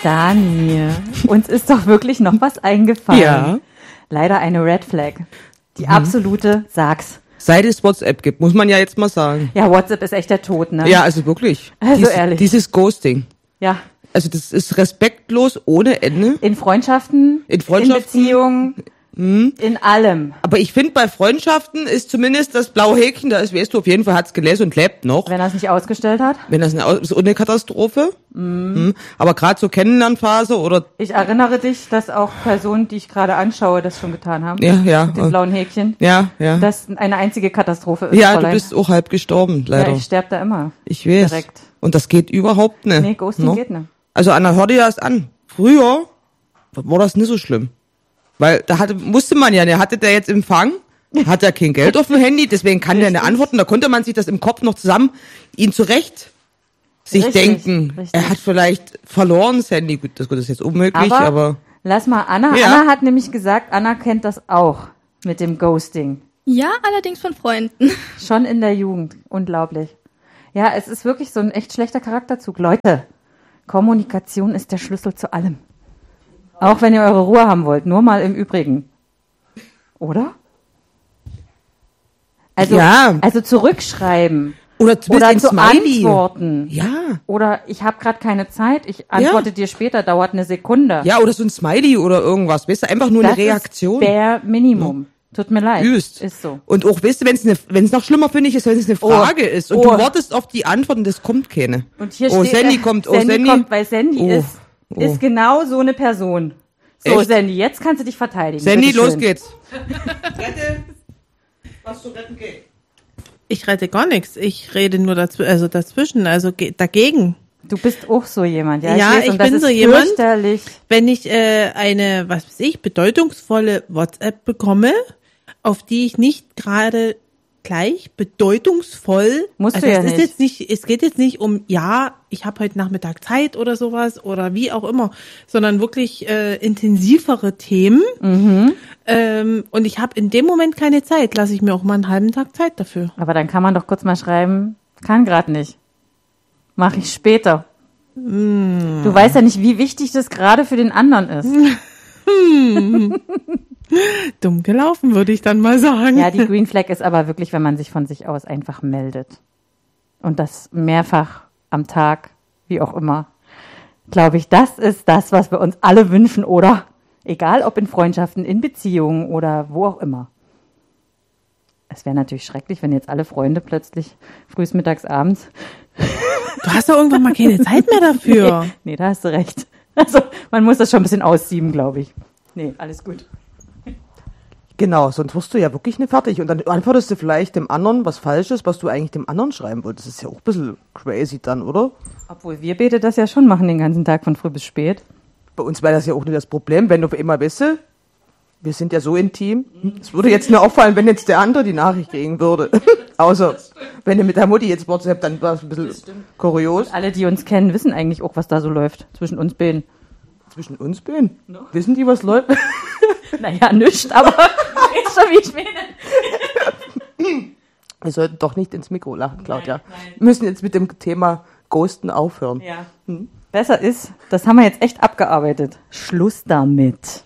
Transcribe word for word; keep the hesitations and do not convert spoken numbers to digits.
Dani, uns ist doch wirklich noch was eingefallen. Ja. Leider eine Red Flag. Die absolute, sag's. Seit es WhatsApp gibt, muss man ja jetzt mal sagen. Ja, WhatsApp ist echt der Tod, ne? Ja, also wirklich. Also Dies, ehrlich. Dieses Ghosting. Ja. Also das ist respektlos ohne Ende. In Freundschaften, In Freundschaften, in Beziehungen, hm. in allem. Aber ich finde, bei Freundschaften ist zumindest das blaue Häkchen, da ist, weißt du, auf jeden Fall hat's gelesen und lebt noch. Wenn er es nicht ausgestellt hat. Wenn das eine, ist eine Katastrophe. Mhm. Hm. Aber gerade so Kennenlernphase oder... Ich erinnere dich, dass auch Personen, die ich gerade anschaue, das schon getan haben. Ja, ja. Mit dem blauen Häkchen. Ja, ja. Das eine einzige Katastrophe ist. Ja, Fräulein. du bist auch halb gestorben, leider. Ja, ich sterbe da immer. Ich weiß. Direkt. Und das geht überhaupt nicht. Nee, Ghosting no? geht nicht. Also Anna, hör dir das an. Früher war das nicht so schlimm. Weil da hatte, musste man ja, der hatte der jetzt Empfang, hat er kein Geld auf dem Handy, deswegen kann der nicht antworten. Da konnte man sich das im Kopf noch zusammen, ihn zurecht sich Richtig, denken. richtig. Er hat vielleicht verloren das Handy. Gut, das ist jetzt unmöglich, aber... aber lass mal Anna. Ja. Anna hat nämlich gesagt, Anna kennt das auch mit dem Ghosting. Ja, allerdings von Freunden. Schon in der Jugend. Unglaublich. Ja, es ist wirklich so ein echt schlechter Charakterzug. Leute, Kommunikation ist der Schlüssel zu allem. Auch wenn ihr eure Ruhe haben wollt. Nur mal im Übrigen. Oder? Also, Ja. also zurückschreiben. Oder, Oder ein zu Smiley. antworten. Ja. Oder ich habe gerade keine Zeit, ich antworte dir später, dauert eine Sekunde. Ja, oder so ein Smiley oder irgendwas. Weißt du, einfach nur das eine Reaktion. ist bare Minimum. Tut mir leid. Übst. Ist so. Und auch, weißt du, wenn es ne, wenn's noch schlimmer, finde ich, ist, wenn es eine Frage Oh. ist und Oh. du wartest auf die Antwort und es kommt keine. Und hier oh, steht, Sandy äh, kommt, oh, Sandy, Sandy. kommt, weil Sandy Oh. ist, Oh. ist genau so eine Person. So, Echt? Sandy, jetzt kannst du dich verteidigen. Sandy, Bitteschön. los geht's. Rette, was zu retten geht. Ich rette gar nichts. Ich rede nur dazw- also dazwischen, also ge- dagegen. Du bist auch so jemand, ja? Ja, weiß, ich und das bin ist so jemand. fürchterlich. Wenn ich äh, eine, was weiß ich, bedeutungsvolle WhatsApp bekomme, auf die ich nicht gerade gleich bedeutungsvoll, Musst also du ja es ist nicht. jetzt nicht, es geht jetzt nicht um, ja, ich habe heute Nachmittag Zeit oder sowas oder wie auch immer, sondern wirklich äh, intensivere Themen. Mhm. Ähm, und ich habe in dem Moment keine Zeit, lasse ich mir auch mal einen halben Tag Zeit dafür. Aber dann kann man doch kurz mal schreiben, kann gerade nicht. Mach ich später. Mm. Du weißt ja nicht, wie wichtig das gerade für den anderen ist. Dumm gelaufen, würde ich dann mal sagen. Ja, die Green Flag ist aber wirklich, wenn man sich von sich aus einfach meldet. Und das mehrfach am Tag, wie auch immer. Glaube ich, das ist das, was wir uns alle wünschen, oder? Egal ob in Freundschaften, in Beziehungen oder wo auch immer. Es wäre natürlich schrecklich, wenn jetzt alle Freunde plötzlich frühs, mittags, abends. Du hast doch irgendwann mal keine Zeit mehr dafür. Nee, nee, da hast du recht. Also, man muss das schon ein bisschen aussieben, glaube ich. Nee, alles gut. Genau, sonst wirst du ja wirklich nicht fertig. Und dann antwortest du vielleicht dem anderen was Falsches, was du eigentlich dem anderen schreiben wolltest. Das ist ja auch ein bisschen crazy dann, oder? Obwohl wir beide das ja schon machen den ganzen Tag von früh bis spät. Bei uns wäre das ja auch nicht das Problem, wenn du immer weißt, du, wir sind ja so intim. Es würde jetzt nur auffallen, wenn jetzt der andere die Nachricht kriegen würde. Außer, wenn du mit der Mutti jetzt WhatsApp, dann war es ein bisschen kurios. Alle, die uns kennen, wissen eigentlich auch, was da so läuft zwischen uns beiden. Zwischen uns beiden? No. Wissen die, was läuft? Naja, nischt, aber ist schon wie ich meine. Wir sollten doch nicht ins Mikro lachen, Claudia. Nein, nein. Wir müssen jetzt mit dem Thema Ghosten aufhören. Ja. Hm. Besser ist, das haben wir jetzt echt abgearbeitet. Schluss damit.